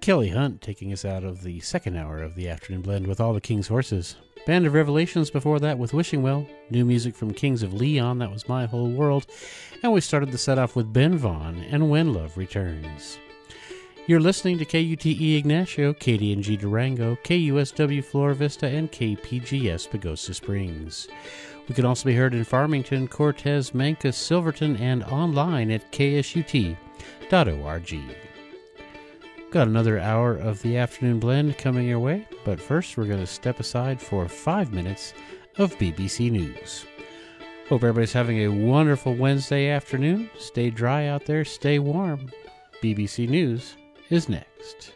Kelly Hunt taking us out of the second hour of the Afternoon Blend with All the King's Horses. Band of Revelations before that with Wishing Well. New music from Kings of Leon, that was My Whole World. And we started the set off with Ben Vaughn and When Love Returns. You're listening to KUTE Ignacio, KDNG Durango, KUSW Flora Vista, and KPGS Pagosa Springs. We can also be heard in Farmington, Cortez, Mancos, Silverton, and online at ksut.org. Got another hour of the Afternoon Blend coming your way, but first we're going to step aside for 5 minutes of BBC News. Hope everybody's having a wonderful Wednesday afternoon. Stay dry out there, stay warm. BBC News is next.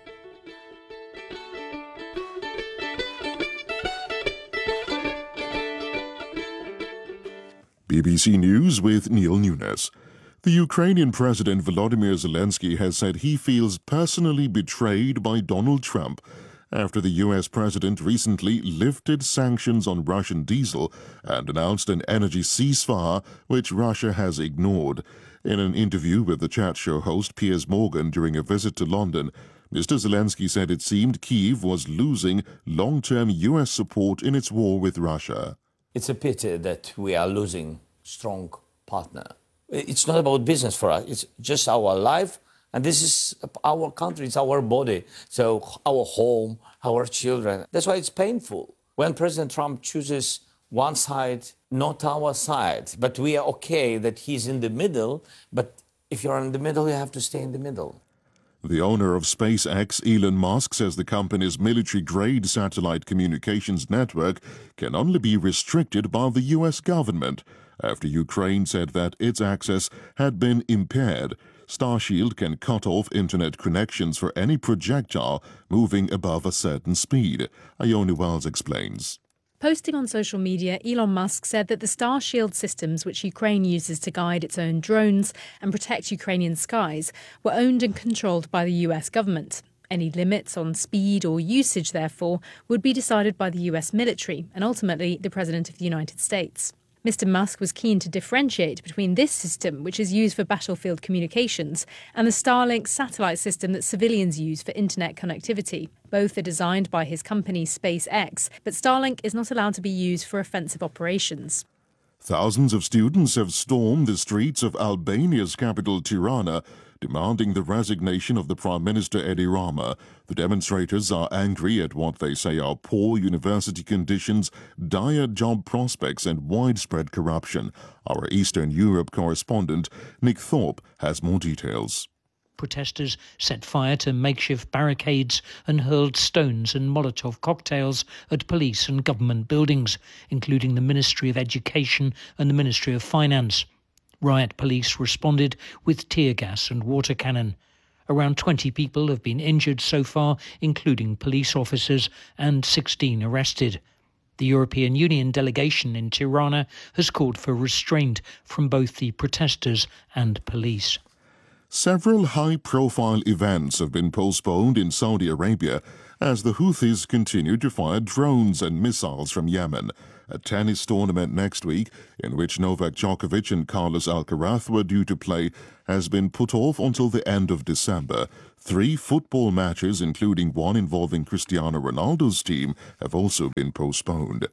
BBC News with Neil Nunes. The Ukrainian President Volodymyr Zelensky has said he feels personally betrayed by Donald Trump after the U.S. president recently lifted sanctions on Russian diesel and announced an energy ceasefire, which Russia has ignored. In an interview with the chat show host Piers Morgan during a visit to London, Mr. Zelensky said it seemed Kyiv was losing long-term U.S. support in its war with Russia. It's a pity that we are losing strong partner. It's not about business for us. It's just our life. And this is our country. It's our body. So our home, our children. That's why it's painful. When President Trump chooses one side, not our side. But we are okay that he's in the middle. But if you're in the middle, you have to stay in the middle. The owner of SpaceX, Elon Musk, says the company's military-grade satellite communications network can only be restricted by the U.S. government after Ukraine said that its access had been impaired. Starshield can cut off internet connections for any projectile moving above a certain speed. Ione Wells explains. Posting on social media, Elon Musk said that the Starshield systems, which Ukraine uses to guide its own drones and protect Ukrainian skies, were owned and controlled by the US government. Any limits on speed or usage, therefore, would be decided by the US military and ultimately the President of the United States. Mr. Musk was keen to differentiate between this system, which is used for battlefield communications, and the Starlink satellite system that civilians use for internet connectivity. Both are designed by his company SpaceX, but Starlink is not allowed to be used for offensive operations. Thousands of students have stormed the streets of Albania's capital, Tirana, demanding the resignation of the Prime Minister Edi Rama. The demonstrators are angry at what they say are poor university conditions, dire job prospects and widespread corruption. Our Eastern Europe correspondent, Nick Thorpe, has more details. Protesters set fire to makeshift barricades and hurled stones and Molotov cocktails at police and government buildings, including the Ministry of Education and the Ministry of Finance. Riot police responded with tear gas and water cannon. Around 20 people have been injured so far, including police officers, and 16 arrested. The European Union delegation in Tirana has called for restraint from both the protesters and police. Several high-profile events have been postponed in Saudi Arabia as the Houthis continue to fire drones and missiles from Yemen. A tennis tournament next week, in which Novak Djokovic and Carlos Alcaraz were due to play, has been put off until the end of December. 3 football matches, including one involving Cristiano Ronaldo's team, have also been postponed.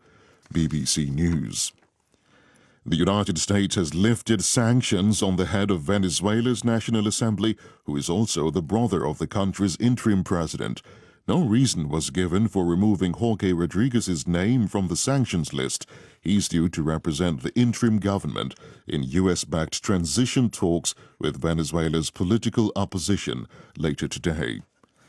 BBC News. The United States has lifted sanctions on the head of Venezuela's National Assembly, who is also the brother of the country's interim president. No reason was given for removing Jorge Rodriguez's name from the sanctions list. He's due to represent the interim government in U.S.-backed transition talks with Venezuela's political opposition later today.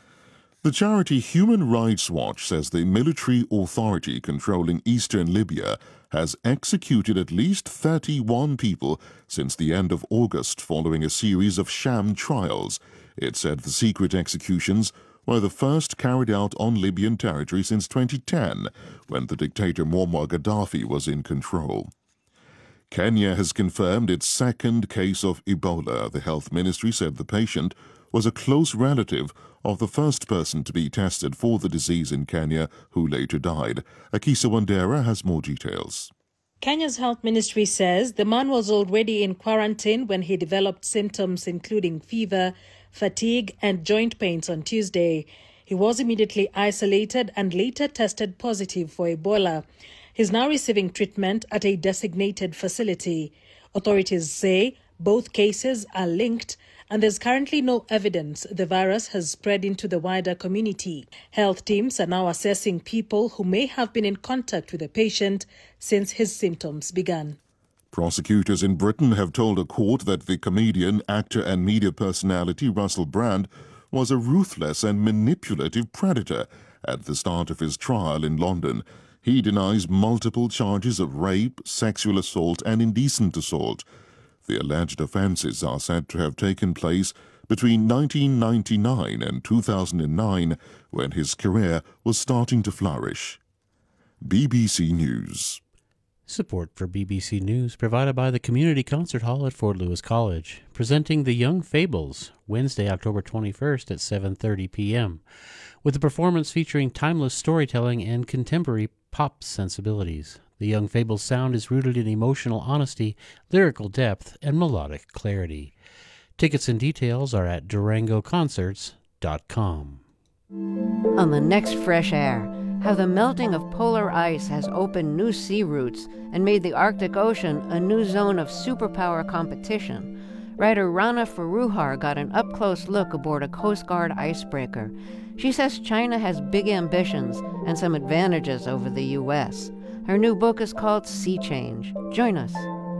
The charity Human Rights Watch says the military authority controlling eastern Libya has executed at least 31 people since the end of August following a series of sham trials. It said the secret executions were the first carried out on Libyan territory since 2010, when the dictator Muammar Gaddafi was in control. Kenya has confirmed its second case of Ebola. The health ministry said the patient was a close relative of the first person to be tested for the disease in Kenya, who later died. Akisa Wandera has more details. Kenya's health ministry says the man was already in quarantine when he developed symptoms including fever, fatigue, and joint pains on Tuesday. He was immediately isolated and later tested positive for Ebola. He's now receiving treatment at a designated facility. Authorities say both cases are linked, and there's currently no evidence the virus has spread into the wider community. Health teams are now assessing people who may have been in contact with the patient since his symptoms began. Prosecutors in Britain have told a court that the comedian, actor and media personality Russell Brand was a ruthless and manipulative predator at the start of his trial in London. He denies multiple charges of rape, sexual assault and indecent assault. The alleged offences are said to have taken place between 1999 and 2009, when his career was starting to flourish. BBC News. Support for BBC News provided by the Community Concert Hall at Fort Lewis College, presenting The Young Fables, Wednesday, October 21st at 7:30 p.m., with a performance featuring timeless storytelling and contemporary pop sensibilities. The Young Fables sound is rooted in emotional honesty, lyrical depth, and melodic clarity. Tickets and details are at durangoconcerts.com. On the next Fresh Air, how the melting of polar ice has opened new sea routes and made the Arctic Ocean a new zone of superpower competition. Writer Rana Faruhar got an up-close look aboard a Coast Guard icebreaker. She says China has big ambitions and some advantages over the U.S. Her new book is called Sea Change. Join us.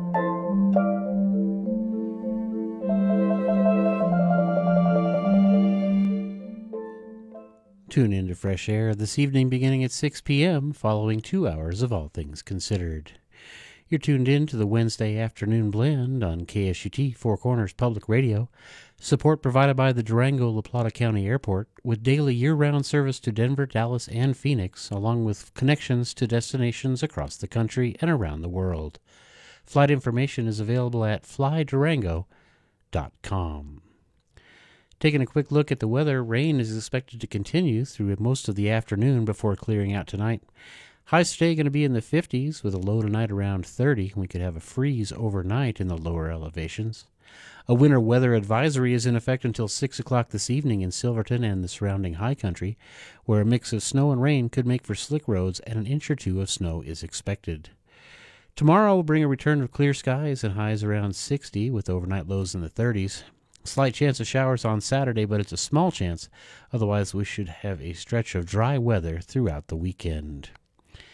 Tune in to Fresh Air this evening beginning at 6 p.m. following 2 hours of All Things Considered. You're tuned in to the Wednesday Afternoon Blend on KSUT Four Corners Public Radio. Support provided by the Durango-La Plata County Airport, with daily year-round service to Denver, Dallas, and Phoenix, along with connections to destinations across the country and around the world. Flight information is available at flydurango.com. Taking a quick look at the weather, rain is expected to continue through most of the afternoon before clearing out tonight. Highs today going to be in the 50s with a low tonight around 30. We could have a freeze overnight in the lower elevations. A winter weather advisory is in effect until 6 o'clock this evening in Silverton and the surrounding high country, where a mix of snow and rain could make for slick roads and an inch or two of snow is expected. Tomorrow will bring a return of clear skies and highs around 60 with overnight lows in the 30s. Slight chance of showers on Saturday, but it's a small chance. Otherwise, we should have a stretch of dry weather throughout the weekend.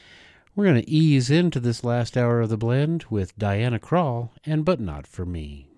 We're going to ease into this last hour of the blend with Diana Krall and But Not For Me.